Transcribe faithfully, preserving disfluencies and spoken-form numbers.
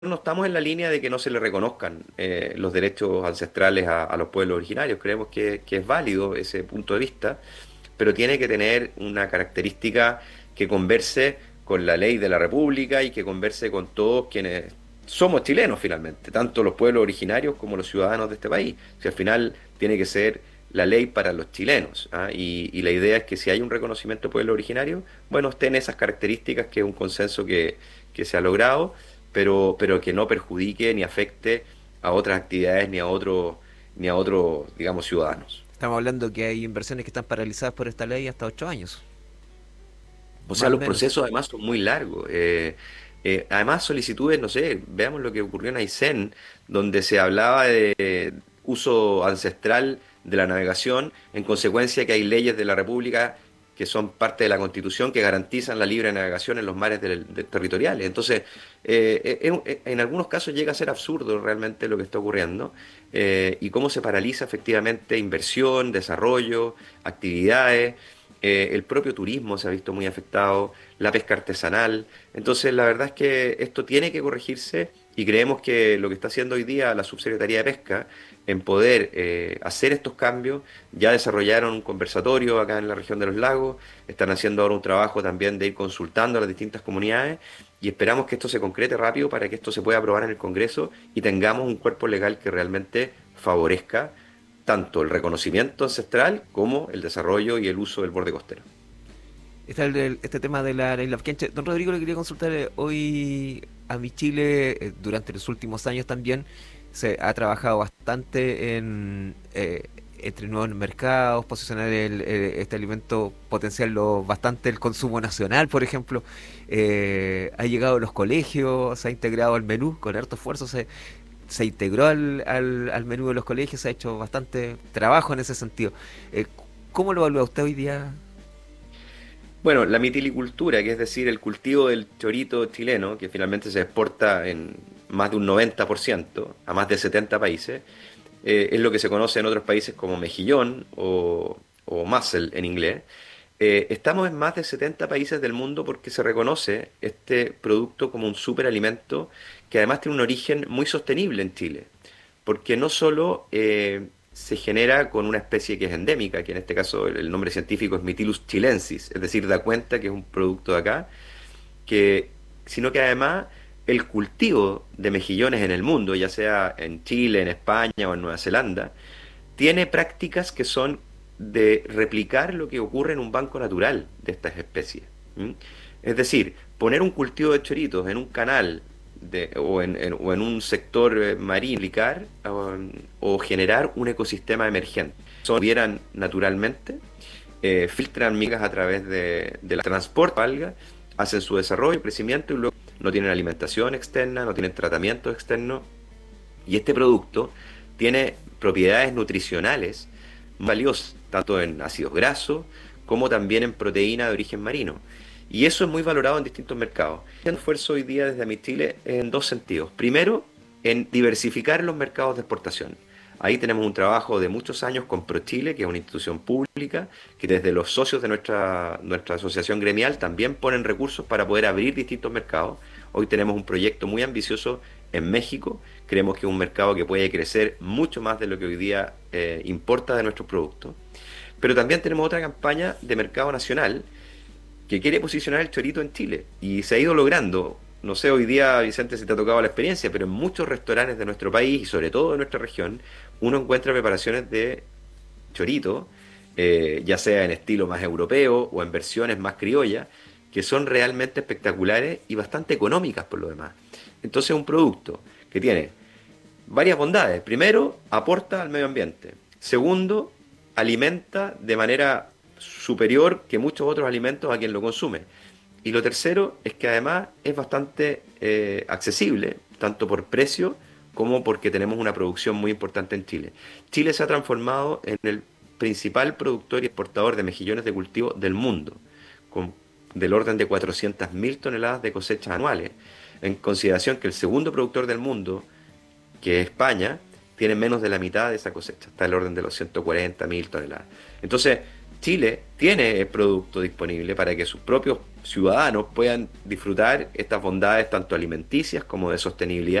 no estamos en la línea de que no se le reconozcan eh, los derechos ancestrales a, a los pueblos originarios. Creemos que, que es válido ese punto de vista, pero tiene que tener una característica que converse con la ley de la República y que converse con todos quienes somos chilenos finalmente, tanto los pueblos originarios como los ciudadanos de este país. Si al final tiene que ser la ley para los chilenos, ¿ah? Y, y la idea es que si hay un reconocimiento de pueblo originario, bueno, estén esas características, que es un consenso que, que se ha logrado, pero, pero que no perjudique ni afecte a otras actividades ni a otros, ni a otros, digamos, ciudadanos. Estamos hablando que hay inversiones que están paralizadas por esta ley hasta ocho años, O sea, más o los menos. procesos además son muy largos. Eh, eh, además, solicitudes, no sé, veamos lo que ocurrió en Aysén, donde se hablaba de uso ancestral de la navegación, en consecuencia que hay leyes de la República que son parte de la Constitución que garantizan la libre navegación en los mares del- de- territoriales. Entonces, eh, eh, en, en algunos casos llega a ser absurdo realmente lo que está ocurriendo, eh, y cómo se paraliza efectivamente inversión, desarrollo, actividades. Eh, el propio turismo se ha visto muy afectado, la pesca artesanal. Entonces, la verdad es que esto tiene que corregirse y creemos que lo que está haciendo hoy día la Subsecretaría de Pesca en poder eh, hacer estos cambios, ya desarrollaron un conversatorio acá en la región de los lagos, están haciendo ahora un trabajo también de ir consultando a las distintas comunidades y esperamos que esto se concrete rápido para que esto se pueda aprobar en el Congreso y tengamos un cuerpo legal que realmente favorezca tanto el reconocimiento ancestral como el desarrollo y el uso del borde costero. Está el- el- este tema de la ley Lafkenche. Don Rodrigo, le quería consultar eh, hoy a mi Chile, eh, durante los últimos años también, se ha trabajado bastante en eh, entre nuevos mercados, posicionar el, eh, este alimento, potenciarlo bastante el consumo nacional, por ejemplo. Eh, ha llegado a los colegios, se ha integrado al menú con harto esfuerzo, se, se integró al, al, al menú de los colegios, se ha hecho bastante trabajo en ese sentido. Eh, ¿Cómo lo evalúa usted hoy día? Bueno, la mitilicultura, que es decir, el cultivo del chorito chileno, que finalmente se exporta en más de un noventa por ciento a más de setenta países, eh, es lo que se conoce en otros países como mejillón o, o mussel en inglés. Eh, estamos en más de setenta países del mundo porque se reconoce este producto como un superalimento que además tiene un origen muy sostenible en Chile, porque no solo eh, se genera con una especie que es endémica, que en este caso el, el nombre científico es Mytilus chilensis, es decir, da cuenta que es un producto de acá, que, sino que además el cultivo de mejillones en el mundo, ya sea en Chile, en España o en Nueva Zelanda, tiene prácticas que son de replicar lo que ocurre en un banco natural de estas especies. ¿M? Es decir, poner un cultivo de choritos en un canal de- o, en, en- o en un sector eh, marino, replicar, um, o generar un ecosistema emergente. Son vieran naturalmente, eh, filtran migas a través de, de la transporte de algas, hacen su desarrollo, crecimiento y luego no tienen alimentación externa, no tienen tratamiento externo y este producto tiene propiedades nutricionales valiosas, tanto en ácidos grasos como también en proteína de origen marino. Y eso es muy valorado en distintos mercados. El esfuerzo hoy día desde Chile en dos sentidos. Primero, en diversificar los mercados de exportación. Ahí tenemos un trabajo de muchos años con ProChile, que es una institución pública, que desde los socios de nuestra, nuestra asociación gremial también ponen recursos para poder abrir distintos mercados. Hoy tenemos un proyecto muy ambicioso en México. Creemos que es un mercado que puede crecer mucho más de lo que hoy día eh, importa de nuestros productos. Pero también tenemos otra campaña de mercado nacional que quiere posicionar el chorito en Chile y se ha ido logrando. No sé, hoy día, Vicente, si te ha tocado la experiencia, pero en muchos restaurantes de nuestro país y sobre todo de nuestra región, uno encuentra preparaciones de chorito, eh, ya sea en estilo más europeo o en versiones más criollas, que son realmente espectaculares y bastante económicas por lo demás. Entonces, un producto que tiene varias bondades. Primero, aporta al medio ambiente. Segundo, alimenta de manera superior que muchos otros alimentos a quien lo consume. Y lo tercero es que además es bastante eh, accesible, tanto por precio como porque tenemos una producción muy importante en Chile. Chile se ha transformado en el principal productor y exportador de mejillones de cultivo del mundo, con del orden de cuatrocientas mil toneladas de cosechas anuales, en consideración que el segundo productor del mundo, que España, tiene menos de la mitad de esa cosecha, está en el orden de los ciento cuarenta mil toneladas. Entonces, Chile tiene el producto disponible para que sus propios ciudadanos puedan disfrutar estas bondades tanto alimenticias como de sostenibilidad